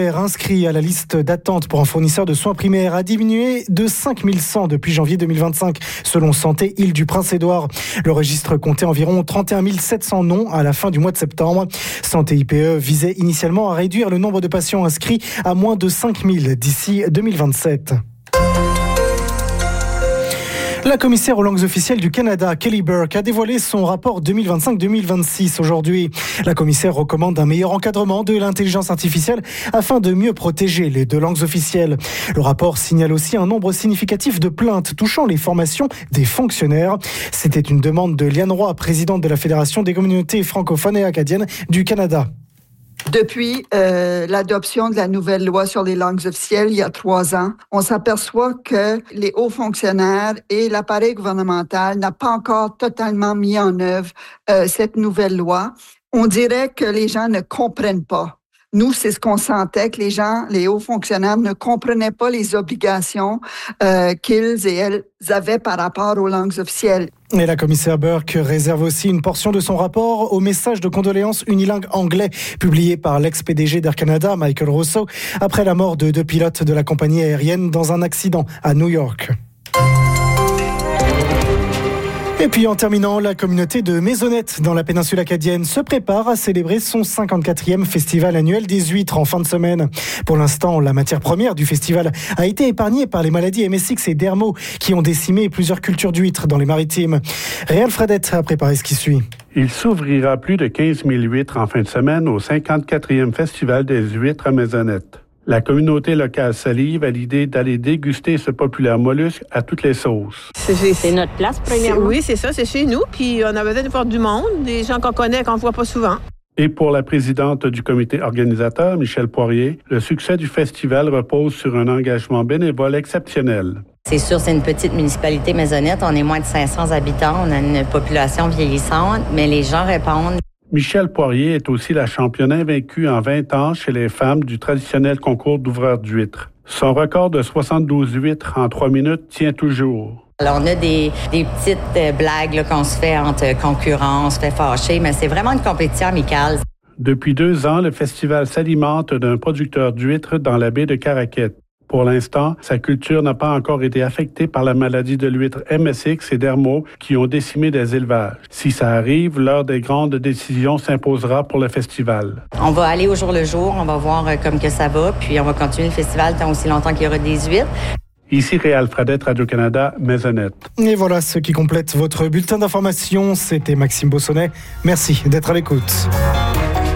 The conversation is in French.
primaires inscrits à la liste d'attente pour un fournisseur de soins primaires a diminué de 5100 depuis janvier 2025, selon Santé Île-du-Prince-Édouard. Le registre comptait environ 31 700 noms à la fin du mois de septembre. Santé IPE visait initialement à réduire le nombre de patients inscrits à moins de 5000 d'ici 2027. La commissaire aux langues officielles du Canada, Kelly Burke, a dévoilé son rapport 2025-2026 aujourd'hui. La commissaire recommande un meilleur encadrement de l'intelligence artificielle afin de mieux protéger les deux langues officielles. Le rapport signale aussi un nombre significatif de plaintes touchant les formations des fonctionnaires. C'était une demande de Liane Roy, présidente de la Fédération des communautés francophones et acadiennes du Canada. Depuis l'adoption de la nouvelle loi sur les langues officielles il y a 3 ans, on s'aperçoit que les hauts fonctionnaires et l'appareil gouvernemental n'ont pas encore totalement mis en œuvre cette nouvelle loi. On dirait que les gens ne comprennent pas. Nous, c'est ce qu'on sentait, que les hauts fonctionnaires ne comprenaient pas les obligations qu'ils et elles avaient par rapport aux langues officielles. Et la commissaire Burke réserve aussi une portion de son rapport au message de condoléances unilingue anglais publié par l'ex-PDG d'Air Canada, Michael Rousseau, après la mort de 2 pilotes de la compagnie aérienne dans un accident à New York. Et puis en terminant, la communauté de Maisonnette dans la péninsule acadienne se prépare à célébrer son 54e festival annuel des huîtres en fin de semaine. Pour l'instant, la matière première du festival a été épargnée par les maladies MSX et Dermo qui ont décimé plusieurs cultures d'huîtres dans les maritimes. Réal Fredette a préparé ce qui suit. Il s'ouvrira plus de 15 000 huîtres en fin de semaine au 54e festival des huîtres à Maisonnette. La communauté locale salive à l'idée d'aller déguster ce populaire mollusque à toutes les sauces. C'est notre place, premièrement. Oui, c'est ça, c'est chez nous. Puis on a besoin de voir du monde, des gens qu'on connaît, qu'on ne voit pas souvent. Et pour la présidente du comité organisateur, Michelle Poirier, le succès du festival repose sur un engagement bénévole exceptionnel. C'est sûr, c'est une petite municipalité Maisonnette. On est moins de 500 habitants. On a une population vieillissante, mais les gens répondent. Michelle Poirier est aussi la championne invaincue en 20 ans chez les femmes du traditionnel concours d'ouvreurs d'huîtres. Son record de 72 huîtres en 3 minutes tient toujours. Alors, on a des petites blagues là, qu'on se fait entre concurrents, on se fait fâcher, mais c'est vraiment une compétition amicale. Depuis 2 ans, le festival s'alimente d'un producteur d'huîtres dans la baie de Caraquette. Pour l'instant, sa culture n'a pas encore été affectée par la maladie de l'huître MSX et Dermo qui ont décimé des élevages. Si ça arrive, l'heure des grandes décisions s'imposera pour le festival. On va aller au jour le jour, on va voir comme que ça va, puis on va continuer le festival tant aussi longtemps qu'il y aura des huîtres. Ici Réal Fredette, Radio-Canada, Maisonnette. Et voilà ce qui complète votre bulletin d'information. C'était Maxime Bossonnet. Merci d'être à l'écoute.